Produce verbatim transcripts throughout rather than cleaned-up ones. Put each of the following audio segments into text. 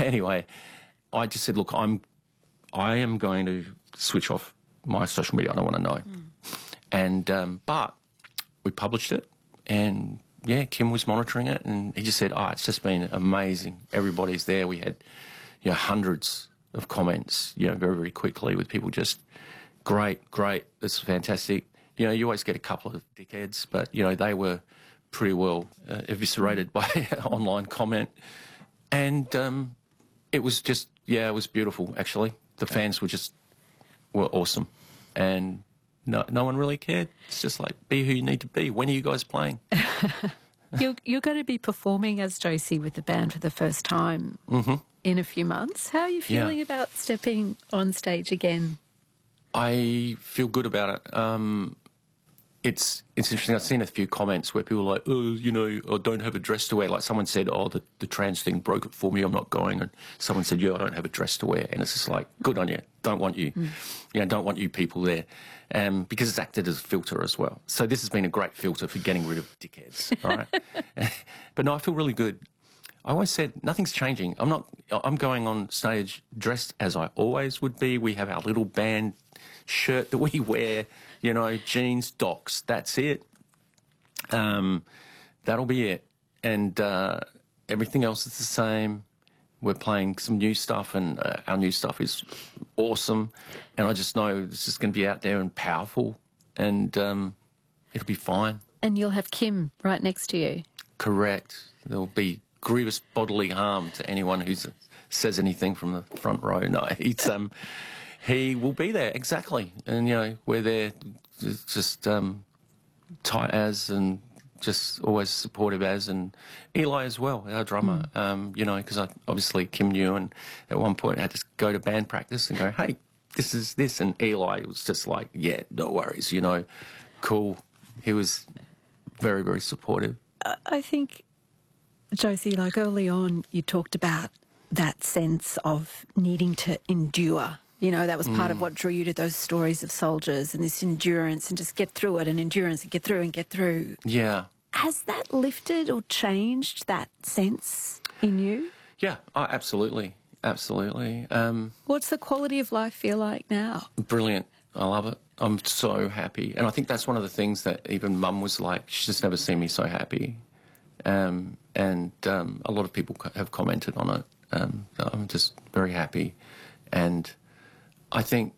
anyway, I just said, look, I'm, I am going to switch off my social media. I don't want to know. Mm. And, um, but we published it, and yeah, Kim was monitoring it, and he just said, oh, it's just been amazing. Everybody's there. We had, you know, hundreds of comments, you know, very, very quickly, with people just, great, great, this is fantastic. You know, you always get a couple of dickheads, but, you know, they were pretty well uh, eviscerated by online comment. And um, it was just, yeah, it was beautiful, actually. The fans were just, were awesome. And no, no one really cared. It's just like, be who you need to be. When are you guys playing? you're, you're going to be performing as Josie with the band for the first time mm-hmm. in a few months. How are you feeling yeah. about stepping on stage again? I feel good about it. Um, it's it's interesting. I've seen a few comments where people are like, oh, you know, I don't have a dress to wear. Like someone said, oh, the, the trans thing broke it for me, I'm not going. And someone said, yeah, I don't have a dress to wear. And it's just like, good on you. Don't want you. Mm. You know, don't want you people there. Um, because it's acted as a filter as well. So this has been a great filter for getting rid of dickheads, all right? But no, I feel really good. I always said nothing's changing. I'm not, I'm going on stage dressed as I always would be. We have our little band shirt that we wear, you know, jeans, docs, that's it. Um, that'll be it. And uh, everything else is the same. We're playing some new stuff, and uh, our new stuff is awesome. And I just know this is going to be out there and powerful, and um, it'll be fine. And you'll have Kim right next to you. Correct. There'll be grievous bodily harm to anyone who says anything from the front row. No, it's um, he will be there, exactly. And, you know, we're there just um, tight as, and just always supportive as, and Eli as well, our drummer, mm. um, you know, because I obviously Kim knew, and at one point I had to go to band practice and go, hey, this is this, and Eli was just like, yeah, no worries, you know, cool. He was very, very supportive. I think, Josie, like early on, you talked about that sense of needing to endure. You know, that was part mm. of what drew you to those stories of soldiers, and this endurance, and just get through it, and endurance, and get through and get through. Yeah. Has that lifted or changed that sense in you? Yeah, oh, absolutely, absolutely. Um, What's the quality of life feel like now? Brilliant. I love it. I'm so happy. And I think that's one of the things that even Mum was like, she's just never seen me so happy. Um, and um, a lot of people have commented on it. Um, so I'm just very happy. And I think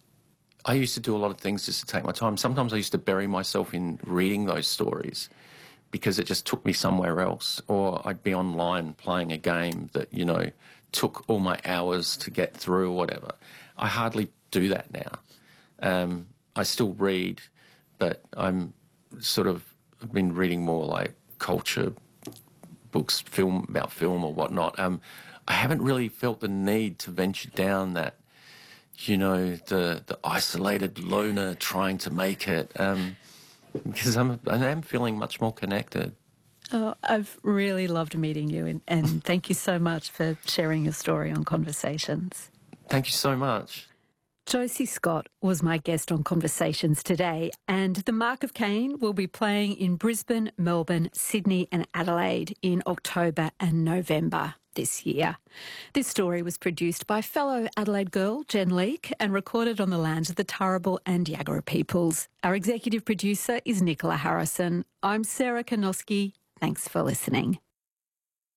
I used to do a lot of things just to take my time. Sometimes I used to bury myself in reading those stories because it just took me somewhere else. Or I'd be online playing a game that, you know, took all my hours to get through or whatever. I hardly do that now. Um, I still read, but I'm sort of I've been reading more like culture books, film about film or whatnot. Um, I haven't really felt the need to venture down that, you know, the the isolated loner trying to make it, um, because I'm I am feeling much more connected. Oh, I've really loved meeting you, and, and thank you so much for sharing your story on Conversations. Thank you so much. Josie Scott was my guest on Conversations today, and The Mark of Cain will be playing in Brisbane, Melbourne, Sydney and Adelaide in October and November this year. This story was produced by fellow Adelaide girl Jen Leake and recorded on the lands of the Turrbal and Yagara peoples. Our executive producer is Nicola Harrison. I'm Sarah Kanoski. Thanks for listening.